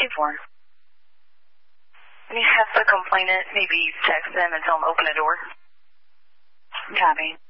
looking for? When you have the complainant, maybe text them and tell them to open the door. Copy.